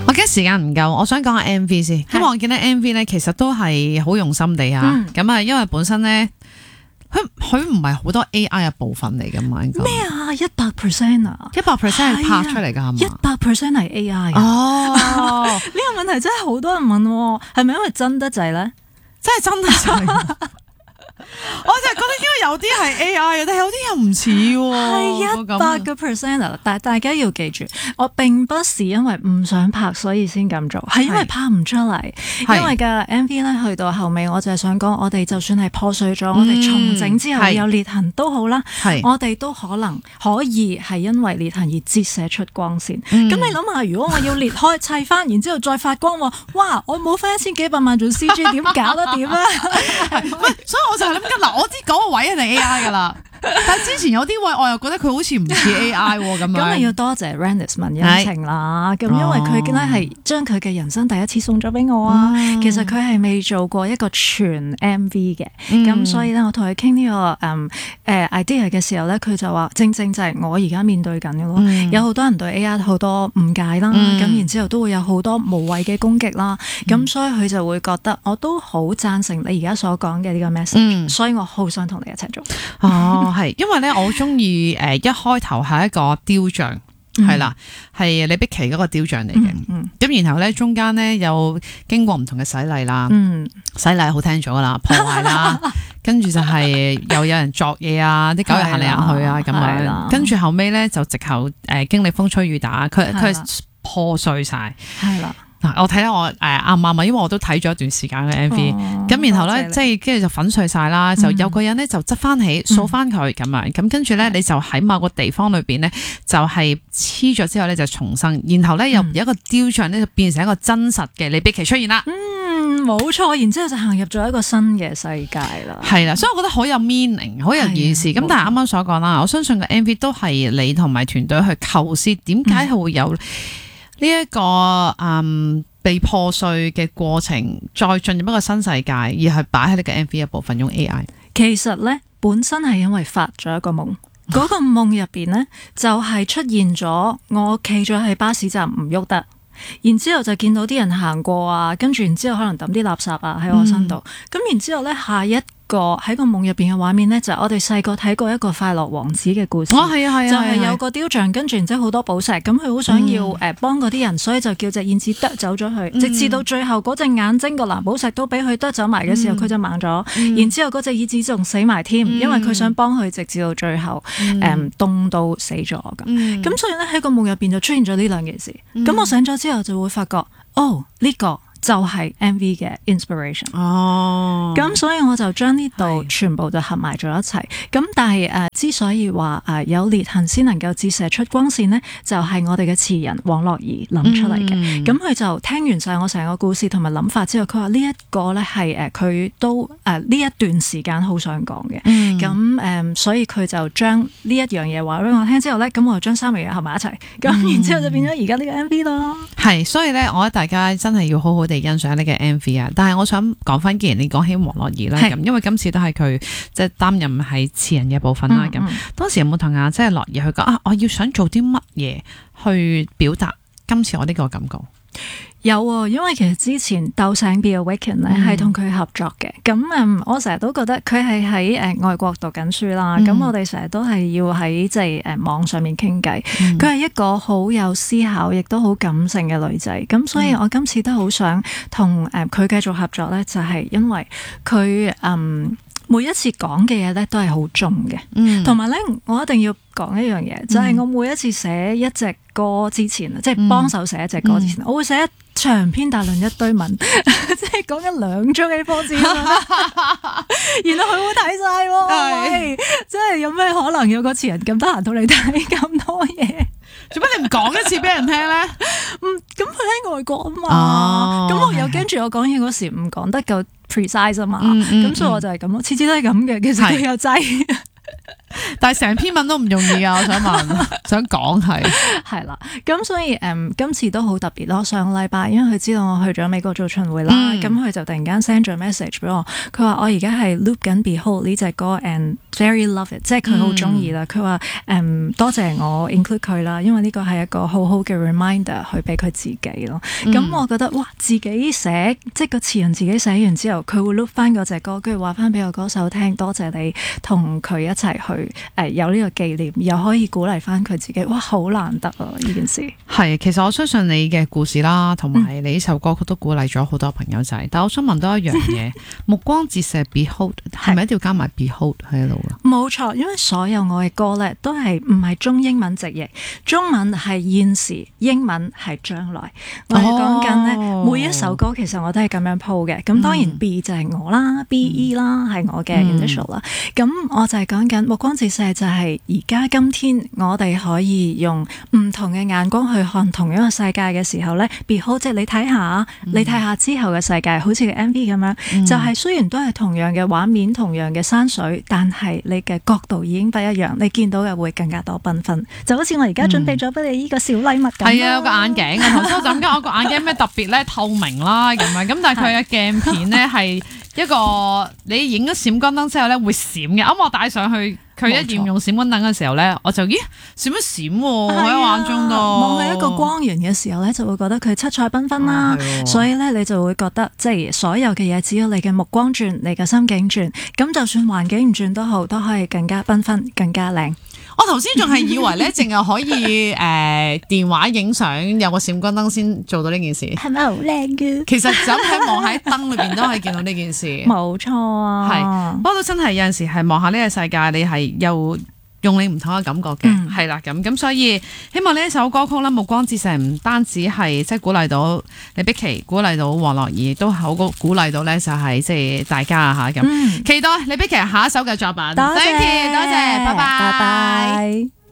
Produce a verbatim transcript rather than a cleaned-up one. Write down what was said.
我驚時間唔夠，我想講下 M V 先，因為我見到 M V 咧，其實都係好用心地啊。咁啊、嗯，因為本身咧，佢佢唔係好多 A I 嘅部分嚟噶嘛，應該咩啊？一百 percent 啊， 一百 percent 係拍出嚟噶係嘛？ 一百 percent 係 A I 啊？ 哦， 呢個問題真係好多人問，係咪因為真得滯咧？ 真係真得滯。我就係覺得應該有啲係 A I 嘅，但係有啲又唔似喎。 係一百個 percent 啊！但係大家要記住，我並不是因為唔想拍所以先咁做，係因為拍唔出嚟。因為嘅 M V 咧去到後尾，我就係想講，我哋就算係破碎咗，嗯、我哋重整之後有裂痕都好啦，我哋都可能可以係因為裂痕而折射出光線。咁、嗯、你諗下，如果我要裂開砌翻，然之後再發光，哇！我冇花一千幾百萬做 C G， 點搞得掂啊？ 所以我就諗緊嗱，我知嗰個位係 A I 噶啦，但係之前有啲位我又覺得佢好似唔似 A I 咁樣。 咁你要多謝 Rannis 問恩情啦，咁因為佢咧係將佢嘅人生第一次送咗俾我啊。哦、其實佢係未做過一個全 M V 嘅，咁、嗯、所以咧我同佢傾呢個誒誒、呃、idea 嘅時候咧，佢就話正正就係我而家面對緊嘅咯。嗯、有好多人對 A I 好多誤解啦，咁、嗯、然之後都會有好多無謂嘅攻擊啦，咁、嗯、所以佢就會覺得我都好贊成你而家所講嘅呢個 message，嗯、所以我好想同你一齊做。 哦，係，因為咧我好中意誒一開頭係一個雕像，係啦、嗯，係李碧琪嗰個雕像嚟嘅。咁、嗯嗯、然後咧中間咧有經過唔同嘅洗禮啦，嗯、洗禮好聽咗噶啦，破壞啦，跟住就係又有人作嘢啊，啲狗又行嚟行去啊咁樣，跟住後尾咧就直頭誒經歷風吹雨打，佢佢破碎晒。係啦。我睇下我誒啱唔啱啊，因為我都睇咗一段時間嘅 M V，咁、哦、然後咧即係跟住就粉碎晒啦，嗯、就有個人咧就執翻起掃翻佢咁樣，咁跟住咧你就喺某個地方裏邊咧就係黐咗之後咧就重生，然後咧又有一個雕像咧就變成一個真實嘅李碧琪出現啦。 嗯，冇錯，然之後就行入咗一個新嘅世界啦。係啦，所以我覺得好有 meaning， 好有意思。咁但係啱啱所講啦，我相信個 M V 都係你同埋團隊去構思，點解係會有？呢一、這個嗯被破碎嘅過程，再進入一個新世界，而係擺喺呢個 M V 一部分用 A I。 其實咧，本身係因為發咗一個夢，嗰個夢入邊咧就係出現咗我企咗喺巴士站唔喐得，然之後就見到啲人行過啊，跟住然之後可能抌啲垃圾啊喺我身度，咁、嗯、然之後咧下一個喺個夢入邊嘅畫面咧，就係、我哋細個睇過一個快樂王子嘅故事。 哦，係啊，係啊， 就係有個雕像，跟住然之後好多寶石，咁佢好想要誒幫嗰啲人，所以就叫隻燕子啄走咗佢，嗯、直至到最後嗰隻眼睛個藍寶石都俾佢啄走埋嘅時候，佢、嗯、就盲咗。嗯、然之後嗰隻燕子仲死埋添，嗯、因為佢想幫佢，直至到最後誒凍、嗯嗯、到死咗咁。咁、嗯、所以咧喺個夢入邊就出現咗呢兩件事。咁、嗯、我醒咗之後就會發覺，哦呢、這個。就係 M V 嘅 inspiration 哦，咁所以我就將呢度全部就合埋咗一齊。咁是但係誒、呃，之所以話誒、呃、有裂痕先能夠折射出光線呢，就係、是、我哋嘅詞人黃樂兒諗出嚟嘅。咁佢、嗯、就聽完晒我成個故事同埋諗法之後，佢話呢一個呢係誒佢都誒呢、呃、一段時間好想講嘅。咁誒、嗯呃，所以佢就將呢一樣嘢話俾我聽之後呢，咁我就將三樣嘢合埋一齊。咁、嗯、然之後就變咗而家呢個 M V 咯。係， 所以呢，我覺得大家真係要好好地欣賞呢個 M V 啊！但係我想講翻，既然你講起黃樂兒啦，咁是因為今次都係佢即係擔任係詞人嘅部分啦。咁、嗯嗯、當時有冇同阿即係樂兒去講啊？我要想做啲乜嘢去表達今次我呢個感覺？ 有啊，因為其實之前鬥醒 Be Awaken 咧係同佢合作嘅，咁嗯，我成日都覺得佢係喺誒外國讀緊書啦，咁、嗯、我哋成日都係要喺即係誒網上面傾偈，佢係、嗯、一個好有思考，亦都好感性嘅女仔，咁所以我今次都好想同誒佢繼續合作咧，就係因為佢嗯每一次講嘅嘢咧都係好重嘅，同埋咧我一定要講一樣嘢，就係、是、我每一次寫一隻歌之前，嗯、即係幫手寫一隻歌之前，嗯、我會寫一長篇大論一堆文，即係講緊兩張 A 四 紙，然後佢會睇晒喎，即係有咩可能有個詞人咁得閒同你睇咁多嘢？ 做乜你唔講一次俾人聽咧？ 嗯，咁佢喺外國啊嘛，咁、哦、我又驚住我講嘢嗰時唔講得夠 precise 啊嘛，咁、嗯嗯、所以我就係咁咯，次次都係咁嘅，其實佢又制。 但係成篇文都唔容易啊！我想問，想講係係啦，咁所以誒、嗯，今次都好特別咯。上個禮拜因為佢知道我去咗美國做巡迴啦，咁佢、嗯、就突然間 send 咗 message 俾我，佢話我而家係 loop 緊 Behold 呢隻歌 and very love it， 即係佢好中意啦。佢話誒多謝我 include 佢啦，因為呢個係一個好好嘅 reminder 去俾佢自己咯。咁、嗯、我覺得哇，自己寫即係個詞人自己寫完之後，佢會 loop 翻嗰隻歌，跟住話翻俾個歌手聽，多謝你同佢一齊去。誒、呃、有呢個紀念，又可以鼓勵翻佢自己，哇！好難得啊！呢件事係其實我相信你嘅故事啦，同埋你呢首歌曲都鼓勵咗好多朋友仔。嗯、但係我想問多一樣嘢，目光折射 Behold 係咪一定要加埋 Behold 喺度啊？冇錯，因為所有我嘅歌咧都係唔係中英文直譯，中文係現時，英文係將來。我係講緊咧每一首歌，其實我都係咁樣鋪嘅。咁當然 B 就係我啦、嗯、，B E 啦係我嘅 initial 啦。咁、嗯、我就係講緊目光折射就係而家今天我哋可以用唔同嘅眼光去看同一個世界嘅時候咧 Behold 即係你睇下，嗯、你睇下之後嘅世界，好似個 M V 咁樣，嗯、就係雖然都係同樣嘅畫面、同樣嘅山水，但係你嘅角度已經不一樣，你見到嘅會更加多繽紛。就好似我而家準備咗俾你呢個小禮物咁。係、嗯、啊，有個眼鏡啊，頭先我就咁講，我個眼鏡咩特別咧？透明啦咁樣，咁但係佢嘅鏡片咧係一個你影咗閃光燈之後咧會閃嘅，咁我戴上去。佢一驗用閃光燈嘅時候咧，我就咦閃一閃喎喺眼中度，望喺一個光源嘅時候咧，就會覺得佢七彩繽紛啦。啊、所以咧，你就會覺得即係所有嘅嘢，只要你嘅目光轉，你嘅心境轉，咁就算環境唔轉都好，都可以更加繽紛，更加靚。我頭先仲係以為咧，淨係可以誒、呃、電話影相有個閃光燈先做到呢件事，係咪好靚嘅？其實就喺望喺燈裏邊都可以見到呢件事，冇錯啊。係，不過都真係有陣時係望下呢個世界，你係又用你唔同嘅感覺嘅，係啦咁咁，所以希望呢一首歌曲咧，目光折射唔單止係即係鼓勵到李璧琦，鼓勵到黃樂怡，都好鼓勵到咧就係即係大家啊嚇咁。期待李璧琦下一首嘅作品。多謝，多謝，拜拜。